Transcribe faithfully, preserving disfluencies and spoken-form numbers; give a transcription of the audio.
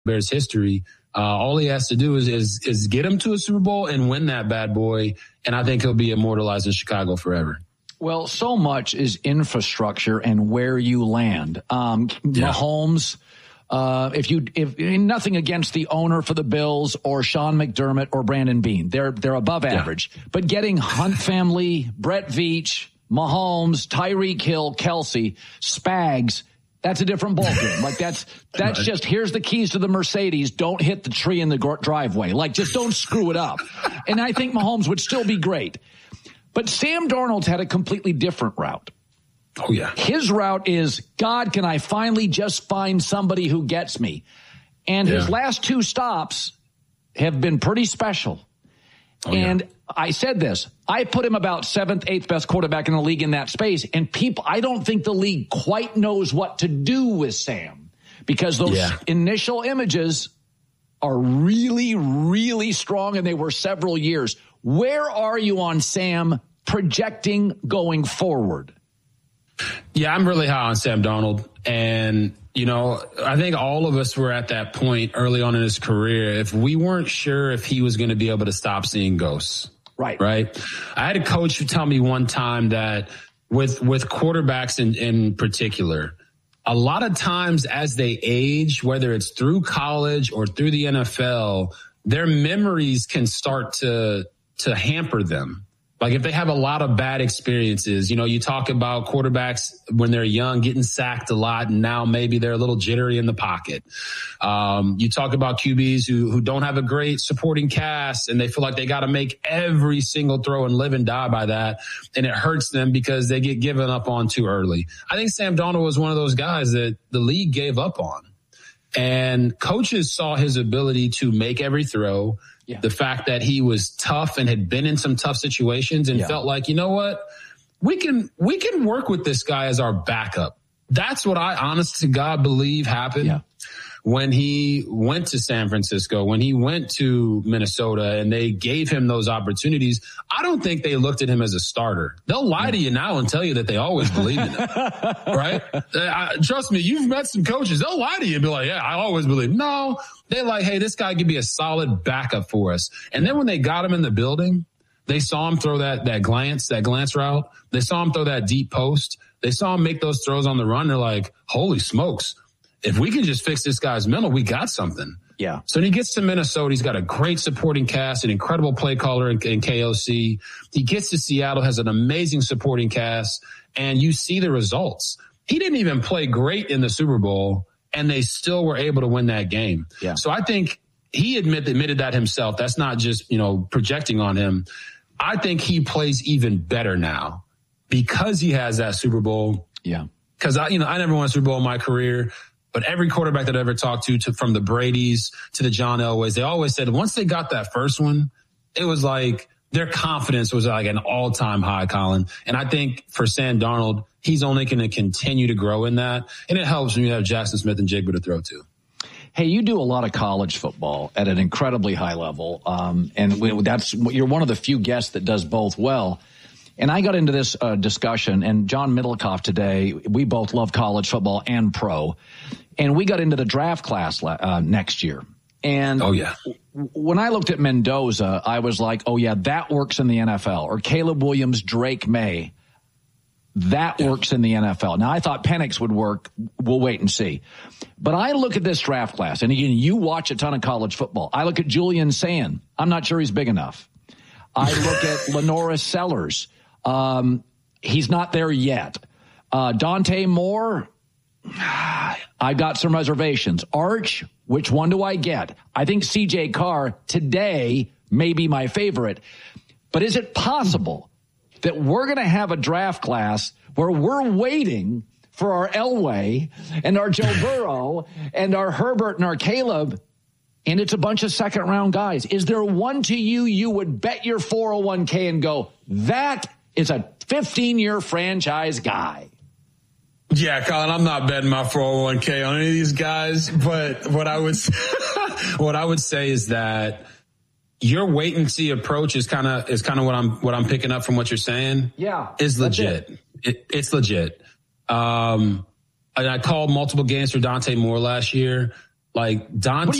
Bears history. Uh, all he has to do is, is is get him to a Super Bowl and win that bad boy, and I think he'll be immortalized in Chicago forever. Well, so much is infrastructure and where you land. Um, yeah. Mahomes, uh, if you if nothing against the owner for the Bills or Sean McDermott or Brandon Beane, they're they're above average. Yeah. But getting Hunt family, Brett Veach, Mahomes, Tyreek Hill, Kelsey, Spags. That's a different ballgame. Like that's, that's right. Just, here's the keys to the Mercedes. Don't hit the tree in the driveway. Like just don't screw it up. And I think Mahomes would still be great. But Sam Darnold's had a completely different route. Oh yeah. His route is, God, can I finally just find somebody who gets me? And yeah. his last two stops have been pretty special. Oh, and yeah. I said this, I put him about seventh, eighth best quarterback in the league in that space. And people, I don't think the league quite knows what to do with Sam because those yeah. initial images are really, really strong. And they were several years. Where are you on Sam projecting going forward? Yeah, I'm really high on Sam Darnold. And, you know, I think all of us were at that point early on in his career. If we weren't sure if he was going to be able to stop seeing ghosts. Right. Right. I had a coach who tell me one time that with, with quarterbacks in, in particular, a lot of times as they age, whether it's through college or through the N F L, their memories can start to, to hamper them. Like if they have a lot of bad experiences, you know, you talk about quarterbacks when they're young getting sacked a lot, and now maybe they're a little jittery in the pocket. Um, you talk about Q Bs who who don't have a great supporting cast, and they feel like they got to make every single throw and live and die by that, and it hurts them because they get given up on too early. I think Sam Darnold was one of those guys that the league gave up on, and coaches saw his ability to make every throw. Yeah. The fact that he was tough and had been in some tough situations and yeah. felt like, you know what, we can we can work with this guy as our backup. That's what I honest to God believe happened yeah. when he went to San Francisco, when he went to Minnesota and they gave him those opportunities. I don't think they looked at him as a starter. They'll lie yeah. to you now and tell you that they always believed in him, right? I, trust me, you've met some coaches. They'll lie to you and be like, yeah, I always believe. No. They're like, hey, this guy could be a solid backup for us. And then when they got him in the building, they saw him throw that that glance, that glance route. They saw him throw that deep post. They saw him make those throws on the run. They're like, holy smokes. If we can just fix this guy's mental, we got something. Yeah. So when he gets to Minnesota, he's got a great supporting cast, an incredible play caller in, in K O C. He gets to Seattle, has an amazing supporting cast, and you see the results. He didn't even play great in the Super Bowl, and they still were able to win that game. Yeah. So I think he admit, admitted that himself. That's not just, you know, projecting on him. I think he plays even better now because he has that Super Bowl. Yeah. Because I, you know, I never won a Super Bowl in my career, but every quarterback that I ever talked to, to from the Bradys to the John Elways, they always said once they got that first one, it was like their confidence was like an all-time high, Colin. And I think for Sam Darnold, he's only going to continue to grow in that. And it helps when you have Jackson Smith and Jigba to throw to. Hey, you do a lot of college football at an incredibly high level. Um, and we, that's, you're one of the few guests that does both well. And I got into this uh, discussion, and John Middlecoff today, we both love college football and pro. And we got into the draft class uh, next year. And oh, yeah. when I looked at Mendoza, I was like, oh, yeah, that works in the N F L. Or Caleb Williams, Drake May. That yeah. works in the N F L. Now, I thought Penix would work. We'll wait and see. But I look at this draft class, and again, you watch a ton of college football. I look at Julian Sand. I'm not sure he's big enough. I look at Lenora Sellers. Um, he's not there yet. Uh, Dante Moore, I've got some reservations. Arch, which one do I get? I think C J Carr today may be my favorite. But is it possible that we're going to have a draft class where we're waiting for our Elway and our Joe Burrow and our Herbert and our Caleb, and it's a bunch of second round guys? Is there one to you you would bet your four oh one k and go, that is a fifteen-year franchise guy? Yeah, Colin, I'm not betting my four oh one k on any of these guys, but what I would what I would say is that your wait and see approach is kind of is kind of what I'm what I'm picking up from what you're saying. Yeah, is legit. It. It, it's legit. Um, and I called multiple games for Dante Moore last year. Like Dante.